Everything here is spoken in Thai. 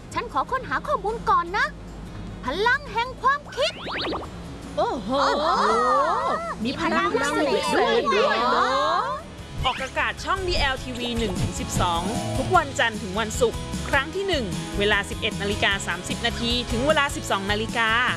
ฉันขอค้นหาข้อมูลก่อนนะ พลังแห่งความคิดโอ้โห มีพลังพิเศษด้วยเหรอออกอากาศช่อง DLTV 1-12 ทุกวันจันทร์ถึงวันศุกร์ครั้งที่ 1 เวลา 11:30 น. ถึงเวลา 12 น.